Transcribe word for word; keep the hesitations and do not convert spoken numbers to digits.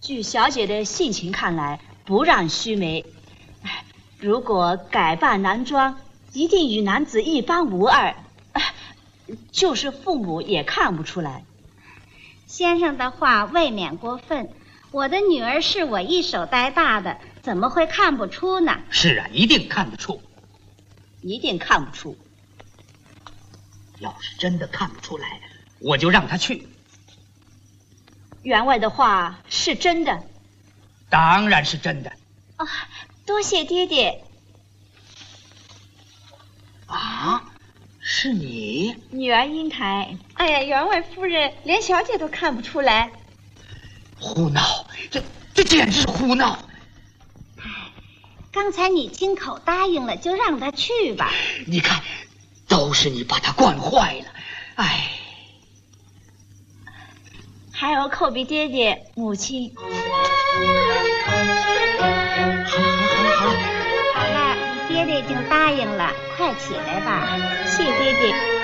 据小姐的性情看来，不让须眉。如果改扮男装，一定与男子一般无二，就是父母也看不出来。 先生的话未免过分，我的女儿是我一手带大的，怎么会看不出呢？ 是啊，一定看得出， 一定看不出。 要是真的看不出来，我就让他去。 员外的话是真的？ 当然是真的。 啊，多谢爹爹。 啊，是你？ 女儿英台。 哎呀，员外夫人连小姐都看不出来。 胡闹，这这简直是胡闹。 哎，刚才你亲口答应了，就让他去吧。 你看，都是你把他惯坏了。哎， 还有叩鼻爹爹母亲。 好了好了好了， 好了，你爹爹已经答应了，快起来吧。 谢爹爹。